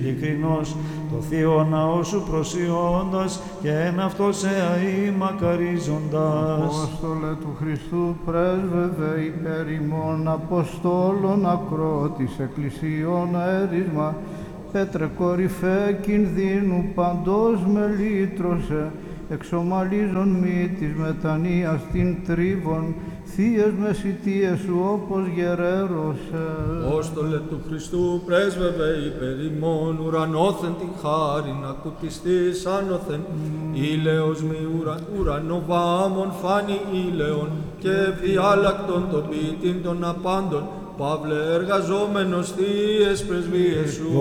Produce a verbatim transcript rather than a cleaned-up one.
Ειλικρινώς το θείο ναό σου προσιώντας και εν αυτό σε αεί μακαρίζοντας. Απόστολε του Χριστού, πρέσβευε υπέρ ημών Αποστόλων ακρότης εκκλησιών αέρισμα, Πέτρε κορυφέ κινδύνου παντός με λύτρωσε, εξομαλίζον μη της μετανοίας την τρίβων, θείες μεσητείες σου όπως γερέρωσε. Απόστολε του Χριστού, πρέσβευε υπέρ ημών, ουρανόθεν την χάριν, ακουτιστής άνωθεν, ήλαιος μη ουρα, ουρανοβάμων φάνη ήλαιον, και διάλακτον το ποιητήν των απάντων, παύλε εργαζόμενος θείες πρεσβείες σου.